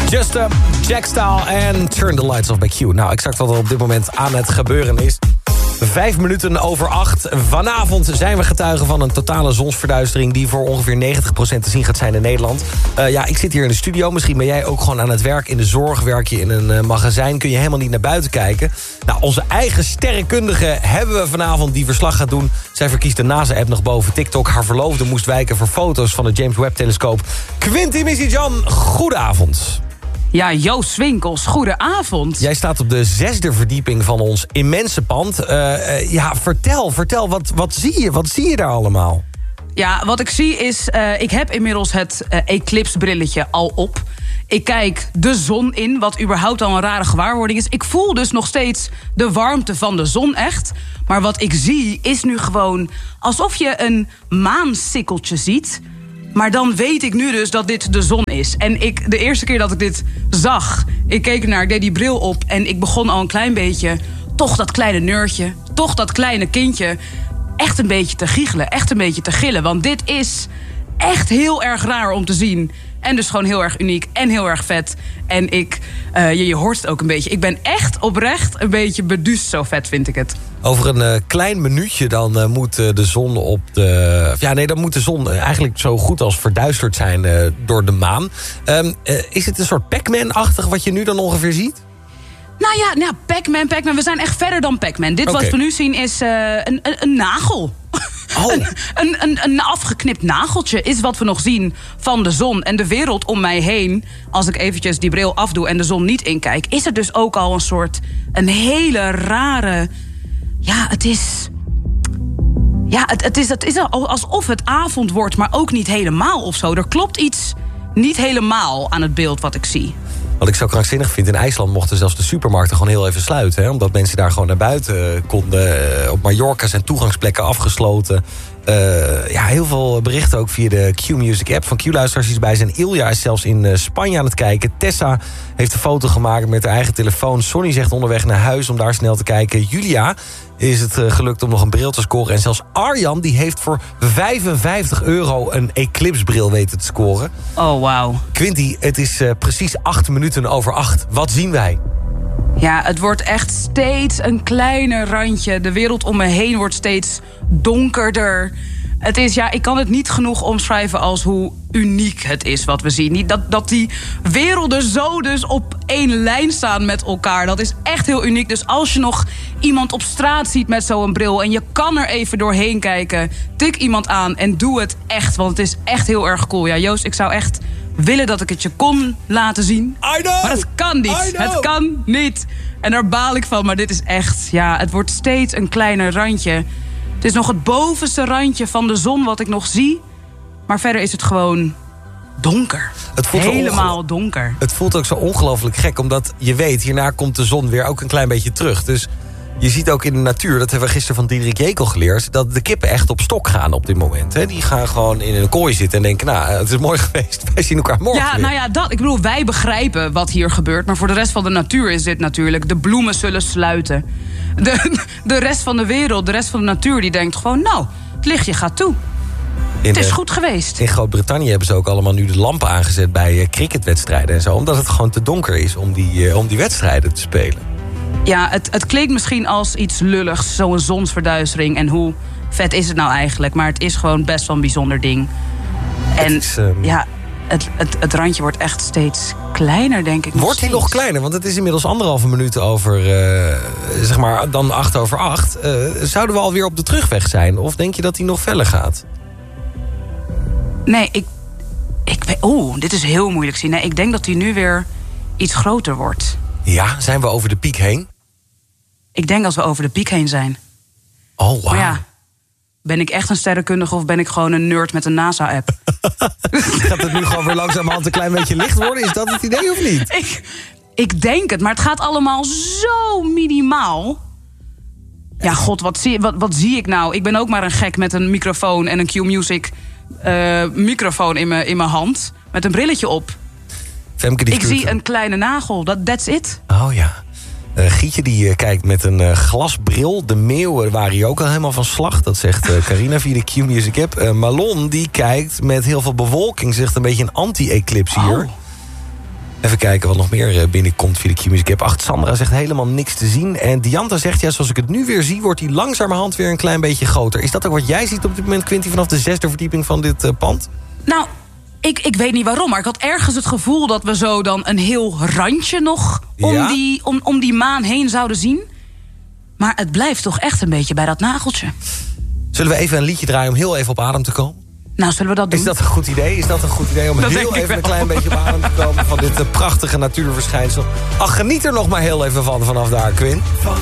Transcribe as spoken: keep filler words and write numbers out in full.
Just uh, Jack Style en Turn the Lights Off by Q. Nou, exact wat er op dit moment aan het gebeuren is. Vijf minuten over acht. Vanavond zijn we getuigen van een totale zonsverduistering... die voor ongeveer negentig procent te zien gaat zijn in Nederland. Uh, ja, ik zit hier in de studio. Misschien ben jij ook gewoon aan het werk in de zorg. Werk je in een uh, magazijn, kun je helemaal niet naar buiten kijken. Nou, onze eigen sterrenkundige hebben we vanavond die verslag gaat doen. Zij verkiest de NASA-app nog boven TikTok. Haar verloofde moest wijken voor foto's van de James Webb-telescoop. Quinty Missy-Jan, goedenavond. Ja, Joost Swinkels, goedenavond. Jij staat op de zesde verdieping van ons immense pand. Uh, uh, ja, vertel, vertel, wat, wat zie je? Wat zie je daar allemaal? Ja, wat ik zie is, uh, ik heb inmiddels het uh, eclipse-brilletje al op. Ik kijk de zon in, wat überhaupt al een rare gewaarwording is. Ik voel dus nog steeds de warmte van de zon echt. Maar wat ik zie is nu gewoon alsof je een maansikkeltje ziet... Maar dan weet ik nu dus dat dit de zon is. En ik, de eerste keer dat ik dit zag, ik keek ernaar, ik deed die bril op... en ik begon al een klein beetje, toch dat kleine neurtje, toch dat kleine kindje... echt een beetje te giechelen, echt een beetje te gillen. Want dit is echt heel erg raar om te zien. En dus gewoon heel erg uniek en heel erg vet. En ik, uh, je, je hoort het ook een beetje. Ik ben echt oprecht een beetje beduust, zo vet vind ik het. Over een uh, klein minuutje dan uh, moet uh, de zon op de... Ja, nee, dan moet de zon uh, eigenlijk zo goed als verduisterd zijn uh, door de maan. Um, uh, is het een soort Pac-Man-achtig wat je nu dan ongeveer ziet? Nou ja, nou, Pac-Man, Pac-Man. We zijn echt verder dan Pac-Man. Dit okay. Wat we nu zien is uh, een, een, een nagel. Oh. een, een, een, een afgeknipt nageltje is wat we nog zien van de zon. En de wereld om mij heen, als ik eventjes die bril afdoe en de zon niet inkijk... is het dus ook al een soort, een hele rare... Ja, het is... Ja, het, het, is, het is alsof het avond wordt, maar ook niet helemaal of zo. Er klopt iets niet helemaal aan het beeld wat ik zie. Wat ik zo krankzinnig vind, in IJsland mochten zelfs de supermarkten gewoon heel even sluiten. Hè? Omdat mensen daar gewoon naar buiten konden. Op Mallorca zijn toegangsplekken afgesloten. Uh, ja, heel veel berichten ook via de Q-Music app van Q-luisteraars die bij zijn. Ilja is zelfs in uh, Spanje aan het kijken. Tessa heeft een foto gemaakt met haar eigen telefoon. Sonny zegt onderweg naar huis om daar snel te kijken. Julia is het uh, gelukt om nog een bril te scoren. En zelfs Arjan die heeft voor vijfenvijftig euro een Eclipse-bril weten te scoren. Oh, wauw. Quinty, het is uh, precies acht minuten over acht. Wat zien wij? Ja, het wordt echt steeds een kleiner randje. De wereld om me heen wordt steeds donkerder. Het is, ja, ik kan het niet genoeg omschrijven als hoe uniek het is wat we zien. Dat, dat die werelden zo dus op één lijn staan met elkaar. Dat is echt heel uniek. Dus als je nog iemand op straat ziet met zo'n bril... en je kan er even doorheen kijken, tik iemand aan en doe het echt. Want het is echt heel erg cool. Ja, Joost, ik zou echt willen dat ik het je kon laten zien. I know! Maar het kan niet. Het kan niet. En daar baal ik van. Maar dit is echt, ja, het wordt steeds een kleiner randje. Het is nog het bovenste randje van de zon wat ik nog zie. Maar verder is het gewoon donker. Het voelt helemaal donker. Het voelt ook zo ongelooflijk gek, omdat je weet, hierna komt de zon weer ook een klein beetje terug. Dus je ziet ook in de natuur, dat hebben we gisteren van Diederik Jekel geleerd, dat de kippen echt op stok gaan op dit moment. Hè? Die gaan gewoon in een kooi zitten en denken, nou, het is mooi geweest. Wij zien elkaar morgen Ja, weer. nou ja, dat, ik bedoel, wij begrijpen wat hier gebeurt. Maar voor de rest van de natuur is dit natuurlijk. De bloemen zullen sluiten. De, de rest van de wereld, de rest van de natuur, die denkt gewoon, nou, het lichtje gaat toe. In, het is uh, goed geweest. In Groot-Brittannië hebben ze ook allemaal nu de lampen aangezet bij uh, cricketwedstrijden en zo. Omdat het gewoon te donker is om die, uh, om die wedstrijden te spelen. Ja, het, het klinkt misschien als iets lulligs, zo'n zonsverduistering. En hoe vet is het nou eigenlijk? Maar het is gewoon best wel een bijzonder ding. En het is, um... ja, het, het, het randje wordt echt steeds kleiner, denk ik. Wordt hij nog kleiner? Want het is inmiddels anderhalve minuut over, uh, zeg maar, dan acht over acht. Uh, zouden we alweer op de terugweg zijn? Of denk je dat hij nog verder gaat? Nee, ik... ik weet, oeh, dit is heel moeilijk zien. Nee, ik denk dat hij nu weer iets groter wordt. Ja, zijn we over de piek heen? Ik denk dat we over de piek heen zijn. Oh, wauw. Maar ja, ben ik echt een sterrenkundige of ben ik gewoon een nerd met een NASA-app? Gaat het nu gewoon weer langzamerhand een klein beetje licht worden? Is dat het idee of niet? Ik, ik denk het, maar het gaat allemaal zo minimaal. Ja, god, wat zie, wat, wat zie ik nou? Ik ben ook maar een gek met een microfoon en een Q-Music uh, microfoon in mijn in mijn hand. Met een brilletje op. Femke, die ik zie een kleine nagel, dat that's it. Oh ja. Uh, Gietje die uh, kijkt met een uh, glasbril. De meeuwen waren hier ook al helemaal van slag. Dat zegt uh, Carina via de Q-Music app. Uh, Malon die kijkt met heel veel bewolking. Zegt een beetje een anti-eclipse hier. Oh. Even kijken wat nog meer binnenkomt via de Q-Music app. Ach, Sandra zegt helemaal niks te zien. En Dianta zegt, ja, zoals ik het nu weer zie... wordt hij langzamerhand weer een klein beetje groter. Is dat ook wat jij ziet op dit moment, Quinty... vanaf de zesde verdieping van dit uh, pand? Nou, ik, ik weet niet waarom, maar ik had ergens het gevoel... dat we zo dan een heel randje nog om, Ja? die, om, om die maan heen zouden zien. Maar het blijft toch echt een beetje bij dat nageltje. Zullen we even een liedje draaien om heel even op adem te komen? Nou, zullen we dat doen? Is dat een goed idee? Is dat een goed idee om Dat heel denk ik even een wel. klein beetje op adem te komen... van dit uh, prachtige natuurverschijnsel? Ach, geniet er nog maar heel even van vanaf daar, Quinn.